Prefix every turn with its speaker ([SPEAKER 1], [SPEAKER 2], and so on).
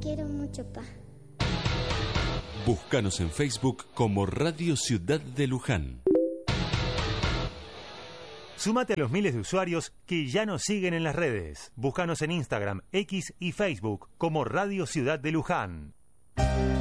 [SPEAKER 1] quiero mucho, pa.
[SPEAKER 2] Búscanos en Facebook como Radio Ciudad de Luján.
[SPEAKER 3] Súmate a los miles de usuarios que ya nos siguen en las redes. Búscanos en Instagram, X y Facebook como Radio Ciudad de Luján.